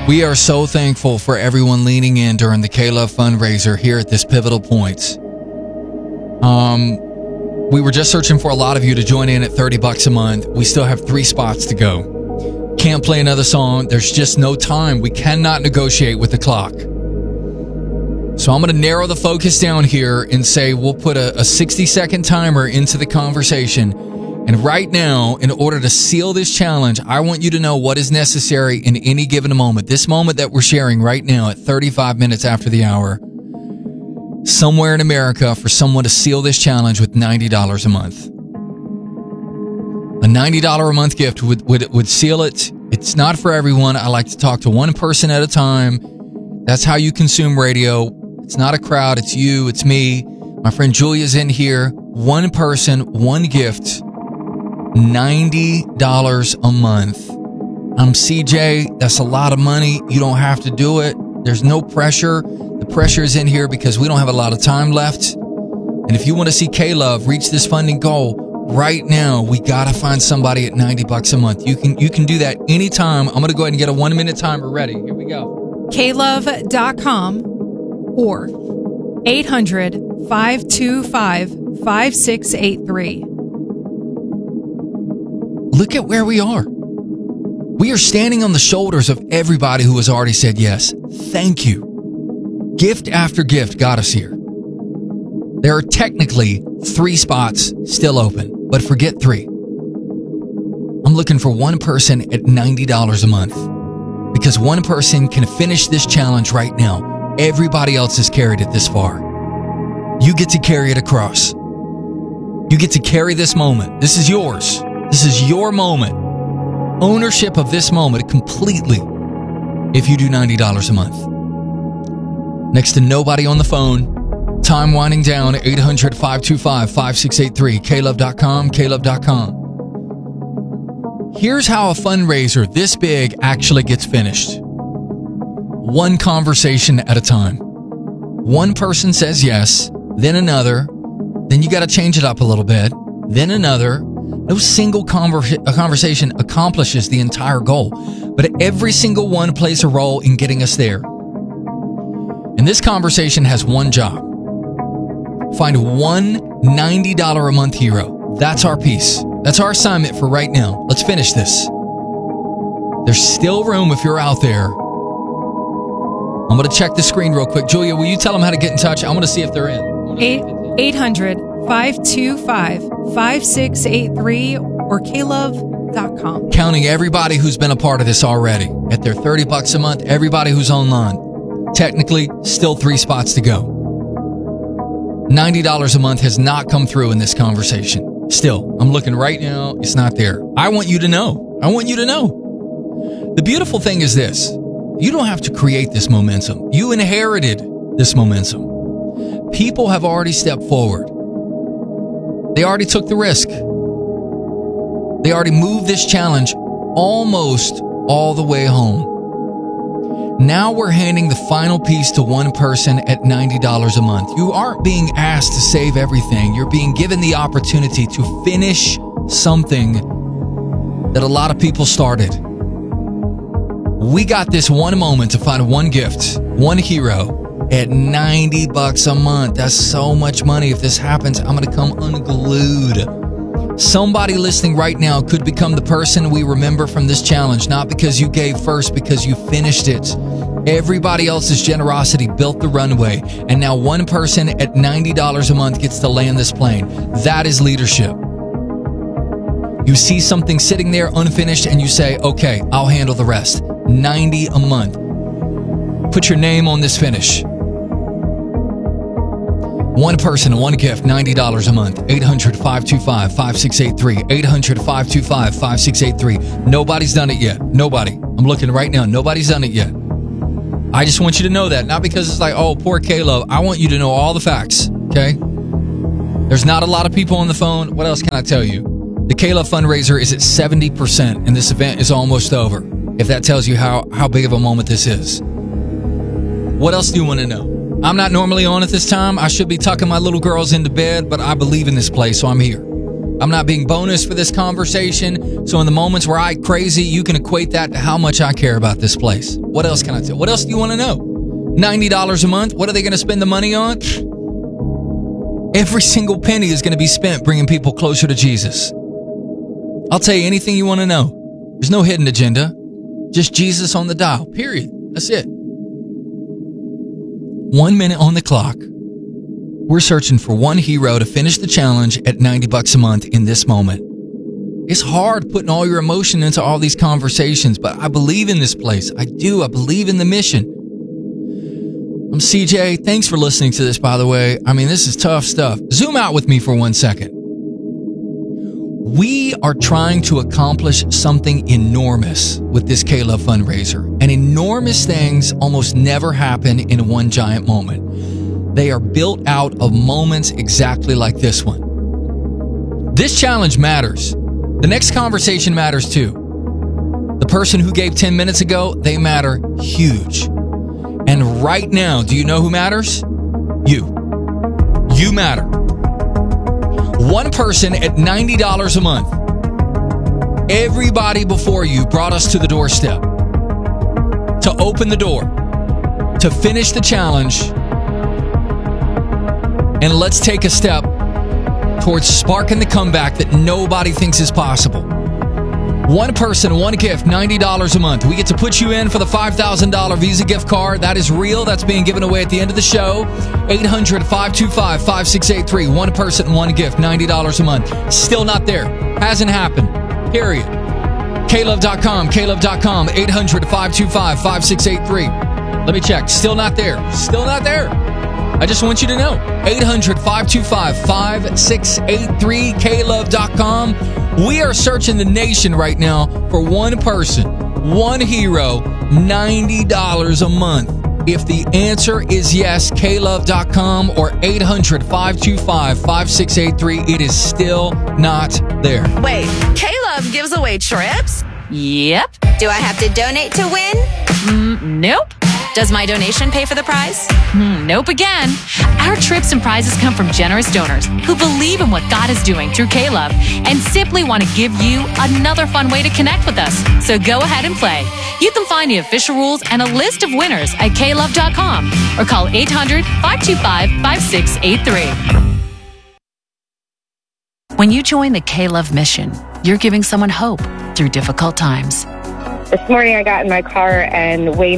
We are so thankful for everyone leaning in during the K-Love fundraiser here at this pivotal point. We were just searching for a lot of you to join in at $30 a month. We still have 3 spots to go. Can't play another song. There's just no time. We cannot negotiate with the clock. So I'm going to narrow the focus down here and say we'll put a 60-second timer into the conversation. And right now, in order to seal this challenge, I want you to know what is necessary in any given moment. This moment that we're sharing right now at 35 minutes after the hour, somewhere in America, for someone to seal this challenge with $90 a month. A $90 a month gift would seal it. It's not for everyone. I like to talk to one person at a time. That's how you consume radio. It's not a crowd. It's you. It's me. My friend Julia's in here. One person, one gift. $90 a month. I'm CJ. That's a lot of money. You don't have to do it. There's no pressure. The pressure is in here because we don't have a lot of time left. And if you want to see K-Love reach this funding goal right now, we got to find somebody at $90 a month. You can do that anytime. I'm going to go ahead and get a 1-minute timer ready. Here we go. klove.com or 800-525-5683. Look at where we are. We are standing on the shoulders of everybody who has already said yes. Thank you. Gift after gift got us here. There are technically 3 spots still open, but forget 3. I'm looking for one person at $90 a month because one person can finish this challenge right now. Everybody else has carried it this far. You get to carry it across. You get to carry this moment. This is yours. This is your moment. Ownership of this moment completely if you do $90 a month. Next to nobody on the phone. Time winding down. 800-525-5683. klove.com, klove.com. Here's how a fundraiser this big actually gets finished. One conversation at a time. One person says yes, then another, then you got to change it up a little bit, then another. No single conversation accomplishes the entire goal, but every single one plays a role in getting us there. And this conversation has one job. Find one $90 a month hero. That's our piece. That's our assignment for right now. Let's finish this. There's still room if you're out there. I'm going to check the screen real quick. Julia, will you tell them how to get in touch? I want to see if they're in. 800-525-5683 or klove.com. Counting everybody who's been a part of this already. At their $30 a month, everybody who's online. Technically, still 3 spots to go. $90 a month has not come through in this conversation. Still, I'm looking right now. It's not there. I want you to know. I want you to know. The beautiful thing is this. You don't have to create this momentum. You inherited this momentum. People have already stepped forward. They already took the risk. They already moved this challenge almost all the way home. Now we're handing the final piece to one person at $90 a month. You aren't being asked to save everything. You're being given the opportunity to finish something that a lot of people started. We got this one moment to find one gift, one hero at $90 a month. That's so much money. If this happens, I'm going to come unglued. Somebody listening right now could become the person we remember from this challenge, not because you gave first, because you finished it. Everybody else's generosity built the runway, and now one person at $90 a month gets to land this plane. That is leadership. You see something sitting there unfinished and you say, okay, I'll handle the rest. $90 a month. Put your name on this finish. One person, one gift, $90 a month. 800-525-5683. 800-525-5683. Nobody's done it yet. Nobody. I'm looking right now. Nobody's done it yet. I just want you to know that. Not because it's like, oh, poor K-Love. I want you to know all the facts, okay? There's not a lot of people on the phone. What else can I tell you? The K-Love fundraiser is at 70%, and this event is almost over. If that tells you how big of a moment this is. What else do you want to know? I'm not normally on at this time. I should be tucking my little girls into bed, but I believe in this place, so I'm here. I'm not being bonus for this conversation. So in the moments where I crazy, you can equate that to how much I care about this place. What else can I tell? What else do you want to know? $90 a month. What are they going to spend the money on? Every single penny is going to be spent bringing people closer to Jesus. I'll tell you anything you want to know. There's no hidden agenda. Just Jesus on the dial. Period. That's it. 1 minute on the clock. We're searching for one hero to finish the challenge at $90 a month in this moment. It's hard putting all your emotion into all these conversations, but I believe in this place. I do. I believe in the mission. I'm CJ. Thanks for listening to this, by the way. I mean, this is tough stuff. Zoom out with me for 1 second. We are trying to accomplish something enormous with this K-Love fundraiser. And enormous things almost never happen in one giant moment. They are built out of moments exactly like this one. This challenge matters. The next conversation matters too. The person who gave 10 minutes ago, they matter huge. And right now, do you know who matters? You. You matter. One person at $90 a month. Everybody before you brought us to the doorstep. To open the door. To finish the challenge. And let's take a step towards sparking the comeback that nobody thinks is possible. One person, one gift, $90 a month. We get to put you in for the $5,000 Visa gift card. That is real. That's being given away at the end of the show. 800-525-5683. One person, one gift, $90 a month. Still not there. Hasn't happened. Period. KLove.com, KLove.com, 800-525-5683. Let me check. Still not there. Still not there. I just want you to know. 800-525-5683, KLove.com. We are searching the nation right now for one person, one hero, $90 a month. If the answer is yes, KLove.com or 800-525-5683. It is still not there. Wait, K-Love gives away trips? Yep. Do I have to donate to win? Nope. Does my donation pay for the prize? Nope again. Our trips and prizes come from generous donors who believe in what God is doing through K-Love and simply want to give you another fun way to connect with us. So go ahead and play. You can find the official rules and a list of winners at KLove.com or call 800-525-5683. When you join the K-Love mission, you're giving someone hope through difficult times. This morning I got in my car and Wayne